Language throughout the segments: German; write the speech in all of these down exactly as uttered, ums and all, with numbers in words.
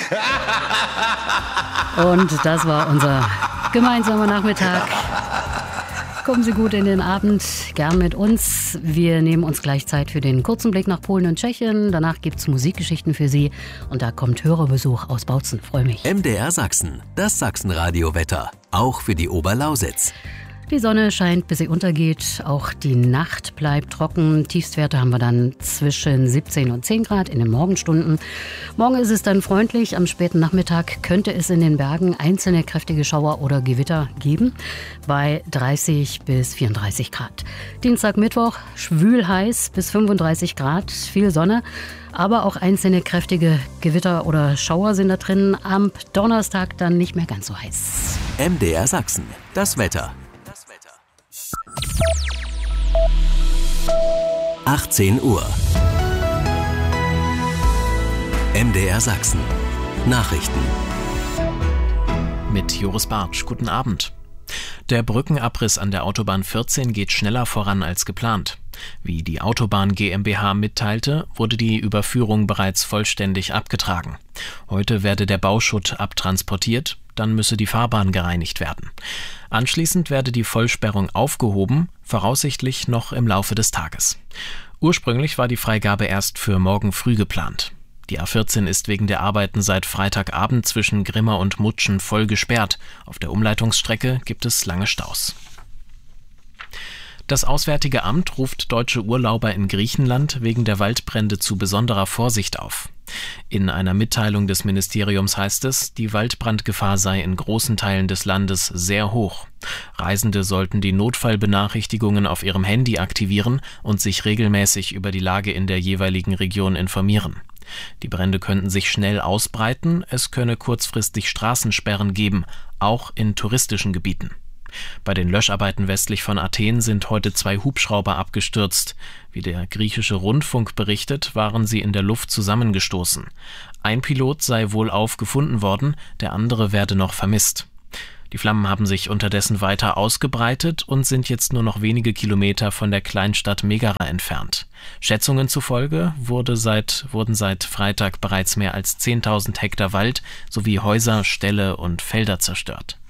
Und das war unser gemeinsamer Nachmittag. Kommen Sie gut in den Abend, gern mit uns. Wir nehmen uns gleich Zeit für den kurzen Blick nach Polen und Tschechien. Danach gibt es Musikgeschichten für Sie. Und da kommt Hörerbesuch aus Bautzen. Freue mich. M D R Sachsen, das Sachsenradio-Wetter. Auch für die Oberlausitz. Die Sonne scheint, bis sie untergeht. Auch die Nacht bleibt trocken. Tiefstwerte haben wir dann zwischen siebzehn und zehn Grad in den Morgenstunden. Morgen ist es dann freundlich. Am späten Nachmittag könnte es in den Bergen einzelne kräftige Schauer oder Gewitter geben. Bei dreißig bis vierunddreißig Grad. Dienstag, Mittwoch schwül heiß bis fünfunddreißig Grad. Viel Sonne. Aber auch einzelne kräftige Gewitter oder Schauer sind da drin. Am Donnerstag dann nicht mehr ganz so heiß. M D R Sachsen, das Wetter. achtzehn Uhr. M D R Sachsen. Nachrichten. Mit Joris Bartsch. Guten Abend. Der Brückenabriss an der Autobahn vierzehn geht schneller voran als geplant. Wie die Autobahn GmbH mitteilte, wurde die Überführung bereits vollständig abgetragen. Heute werde der Bauschutt abtransportiert, dann müsse die Fahrbahn gereinigt werden. Anschließend werde die Vollsperrung aufgehoben, voraussichtlich noch im Laufe des Tages. Ursprünglich war die Freigabe erst für morgen früh geplant. Die A vierzehn ist wegen der Arbeiten seit Freitagabend zwischen Grimma und Mutschen voll gesperrt. Auf der Umleitungsstrecke gibt es lange Staus. Das Auswärtige Amt ruft deutsche Urlauber in Griechenland wegen der Waldbrände zu besonderer Vorsicht auf. In einer Mitteilung des Ministeriums heißt es, die Waldbrandgefahr sei in großen Teilen des Landes sehr hoch. Reisende sollten die Notfallbenachrichtigungen auf ihrem Handy aktivieren und sich regelmäßig über die Lage in der jeweiligen Region informieren. Die Brände könnten sich schnell ausbreiten, es könne kurzfristig Straßensperren geben, auch in touristischen Gebieten. Bei den Löscharbeiten westlich von Athen sind heute zwei Hubschrauber abgestürzt. Wie der griechische Rundfunk berichtet, waren sie in der Luft zusammengestoßen. Ein Pilot sei wohlauf gefunden worden, der andere werde noch vermisst. Die Flammen haben sich unterdessen weiter ausgebreitet und sind jetzt nur noch wenige Kilometer von der Kleinstadt Megara entfernt. Schätzungen zufolge wurde seit, wurden seit Freitag bereits mehr als zehntausend Hektar Wald sowie Häuser, Ställe und Felder zerstört.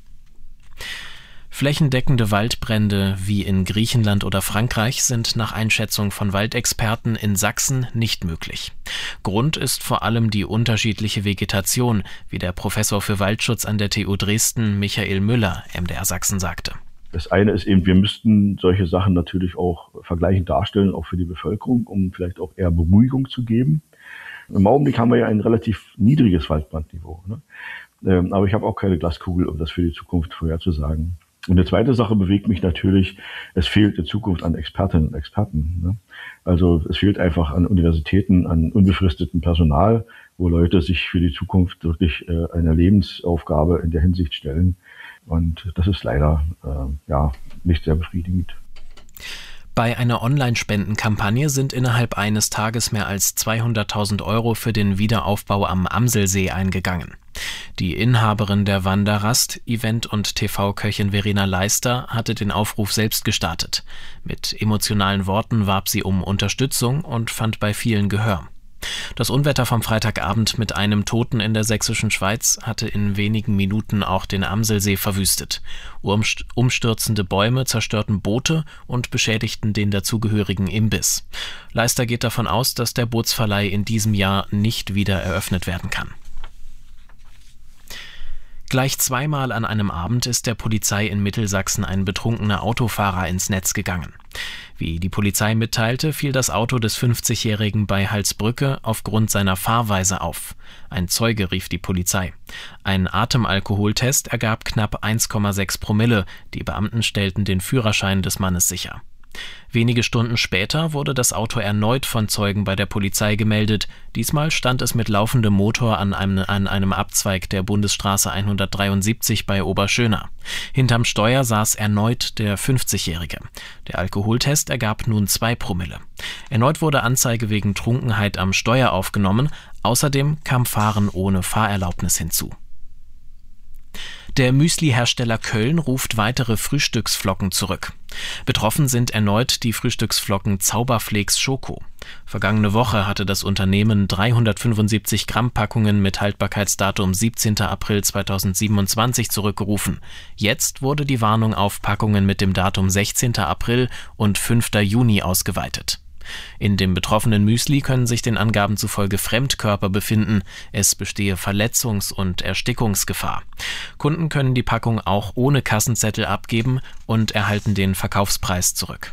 Flächendeckende Waldbrände wie in Griechenland oder Frankreich sind nach Einschätzung von Waldexperten in Sachsen nicht möglich. Grund ist vor allem die unterschiedliche Vegetation, wie der Professor für Waldschutz an der T U Dresden Michael Müller M D R Sachsen sagte. Das eine ist eben, wir müssten solche Sachen natürlich auch vergleichend darstellen, auch für die Bevölkerung, um vielleicht auch eher Beruhigung zu geben. Im Augenblick haben wir ja ein relativ niedriges Waldbrandniveau, ne? Aber ich habe auch keine Glaskugel, um das für die Zukunft vorherzusagen. Und die zweite Sache bewegt mich natürlich, es fehlt in Zukunft an Expertinnen und Experten, ne? Also es fehlt einfach an Universitäten, an unbefristetem Personal, wo Leute sich für die Zukunft wirklich äh, eine Lebensaufgabe in der Hinsicht stellen. Und das ist leider äh, ja nicht sehr befriedigend. Bei einer Online-Spendenkampagne sind innerhalb eines Tages mehr als zweihunderttausend Euro für den Wiederaufbau am Amselsee eingegangen. Die Inhaberin der Wanderrast, Event- und T V-Köchin Verena Leister, hatte den Aufruf selbst gestartet. Mit emotionalen Worten warb sie um Unterstützung und fand bei vielen Gehör. Das Unwetter vom Freitagabend mit einem Toten in der sächsischen Schweiz hatte in wenigen Minuten auch den Amselsee verwüstet. Umstürzende Bäume zerstörten Boote und beschädigten den dazugehörigen Imbiss. Leister geht davon aus, dass der Bootsverleih in diesem Jahr nicht wieder eröffnet werden kann. Gleich zweimal an einem Abend ist der Polizei in Mittelsachsen ein betrunkener Autofahrer ins Netz gegangen. Wie die Polizei mitteilte, fiel das Auto des fünfzigjährigen bei Halsbrücke aufgrund seiner Fahrweise auf. Ein Zeuge rief die Polizei. Ein Atemalkoholtest ergab knapp eins Komma sechs Promille. Die Beamten stellten den Führerschein des Mannes sicher. Wenige Stunden später wurde das Auto erneut von Zeugen bei der Polizei gemeldet. Diesmal stand es mit laufendem Motor an einem, an einem Abzweig der Bundesstraße hundertdreiundsiebzig bei Oberschöna. Hinterm Steuer saß erneut der fünfzigjährige. Der Alkoholtest ergab nun zwei Promille. Erneut wurde Anzeige wegen Trunkenheit am Steuer aufgenommen. Außerdem kam Fahren ohne Fahrerlaubnis hinzu. Der Müsli-Hersteller Köln ruft weitere Frühstücksflocken zurück. Betroffen sind erneut die Frühstücksflocken Zauberflakes Schoko. Vergangene Woche hatte das Unternehmen dreihundertfünfundsiebzig Gramm Packungen mit Haltbarkeitsdatum siebzehnten April zweitausendsiebenundzwanzig zurückgerufen. Jetzt wurde die Warnung auf Packungen mit dem Datum sechzehnten April und fünften Juni ausgeweitet. In dem betroffenen Müsli können sich den Angaben zufolge Fremdkörper befinden. Es bestehe Verletzungs- und Erstickungsgefahr. Kunden können die Packung auch ohne Kassenzettel abgeben und erhalten den Verkaufspreis zurück.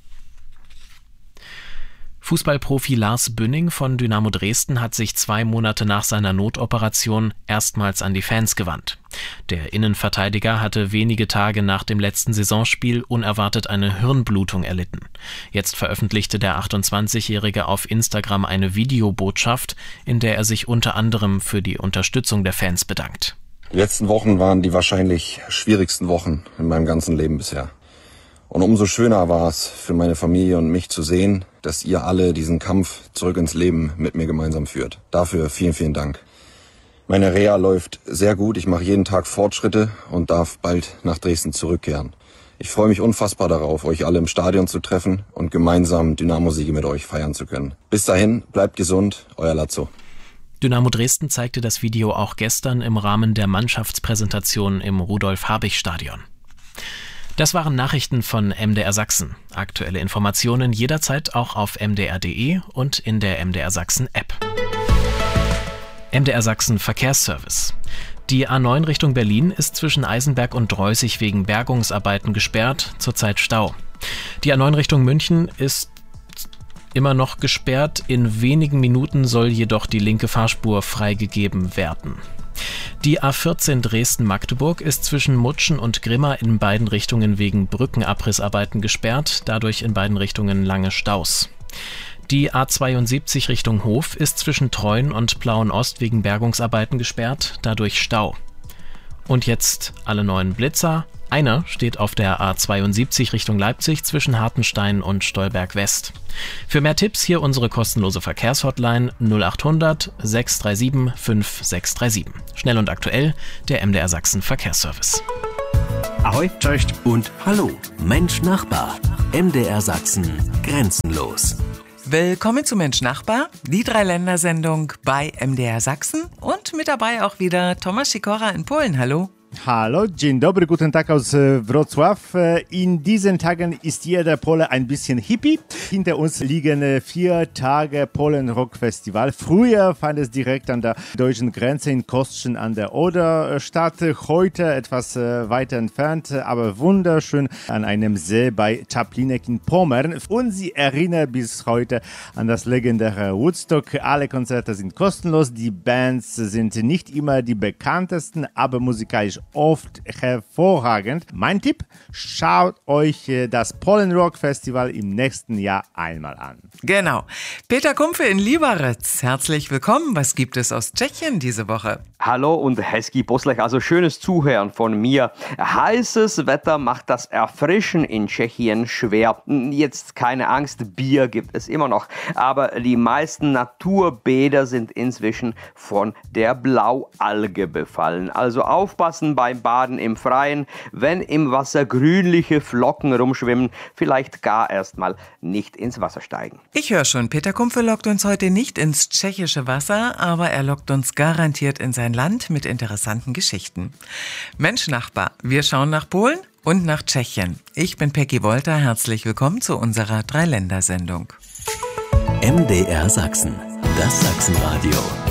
Fußballprofi Lars Bünding von Dynamo Dresden hat sich zwei Monate nach seiner Notoperation erstmals an die Fans gewandt. Der Innenverteidiger hatte wenige Tage nach dem letzten Saisonspiel unerwartet eine Hirnblutung erlitten. Jetzt veröffentlichte der achtundzwanzigjährige auf Instagram eine Videobotschaft, in der er sich unter anderem für die Unterstützung der Fans bedankt. Die letzten Wochen waren die wahrscheinlich schwierigsten Wochen in meinem ganzen Leben bisher. Und umso schöner war es für meine Familie und mich zu sehen, dass ihr alle diesen Kampf zurück ins Leben mit mir gemeinsam führt. Dafür vielen, vielen Dank. Meine Reha läuft sehr gut, ich mache jeden Tag Fortschritte und darf bald nach Dresden zurückkehren. Ich freue mich unfassbar darauf, euch alle im Stadion zu treffen und gemeinsam Dynamo-Siege mit euch feiern zu können. Bis dahin, bleibt gesund, euer Lazzo. Dynamo Dresden zeigte das Video auch gestern im Rahmen der Mannschaftspräsentation im Rudolf-Habich-Stadion. Das waren Nachrichten von M D R Sachsen. Aktuelle Informationen jederzeit auch auf m d r punkt d e und in der M D R Sachsen App. M D R Sachsen Verkehrsservice. Die A neun Richtung Berlin ist zwischen Eisenberg und Droyßig wegen Bergungsarbeiten gesperrt, zurzeit Stau. Die A neun Richtung München ist immer noch gesperrt, in wenigen Minuten soll jedoch die linke Fahrspur freigegeben werden. Die A vierzehn Dresden-Magdeburg ist zwischen Mutschen und Grimma in beiden Richtungen wegen Brückenabrissarbeiten gesperrt, dadurch in beiden Richtungen lange Staus. Die A zweiundsiebzig Richtung Hof ist zwischen Treuen und Plauen-Ost wegen Bergungsarbeiten gesperrt, dadurch Stau. Und jetzt alle neuen Blitzer. Einer steht auf der A zweiundsiebzig Richtung Leipzig zwischen Hartenstein und Stolberg West. Für mehr Tipps hier unsere kostenlose Verkehrshotline null achthundert sechs drei sieben fünf sechs drei sieben. Schnell und aktuell, der M D R Sachsen Verkehrsservice. Ahoi, cześć und hallo. Mensch Nachbar. M D R Sachsen grenzenlos. Willkommen zu Mensch Nachbar, die Dreiländersendung bei M D R Sachsen und mit dabei auch wieder Tomasz Sikora in Polen. Hallo. Hallo, dzień dobry, guten Tag aus Wrocław. In diesen Tagen ist jeder Pole ein bisschen hippie. Hinter uns liegen vier Tage Polen-Rock-Festival. Früher fand es direkt an der deutschen Grenze in Kostrzyn an der Oder statt. Heute etwas weiter entfernt, aber wunderschön an einem See bei Czaplinek in Pommern. Und sie erinnert bis heute an das legendäre Woodstock. Alle Konzerte sind kostenlos. Die Bands sind nicht immer die bekanntesten, aber musikalisch oft hervorragend. Mein Tipp, schaut euch das Polen Rock Festival im nächsten Jahr einmal an. Genau. Peter Kumpfe in Liberec, herzlich willkommen. Was gibt es aus Tschechien diese Woche? Hallo und Hezký poslech, also schönes Zuhören von mir. Heißes Wetter macht das Erfrischen in Tschechien schwer. Jetzt keine Angst, Bier gibt es immer noch, aber die meisten Naturbäder sind inzwischen von der Blaualge befallen. Also aufpassen beim Baden im Freien, wenn im Wasser grünliche Flocken rumschwimmen, vielleicht gar erstmal nicht ins Wasser steigen. Ich höre schon, Peter Kumpfe lockt uns heute nicht ins tschechische Wasser, aber er lockt uns garantiert in sein Land mit interessanten Geschichten. Mensch Nachbar, wir schauen nach Polen und nach Tschechien. Ich bin Peggy Wolter, herzlich willkommen zu unserer Dreiländersendung. M D R Sachsen, das Sachsenradio.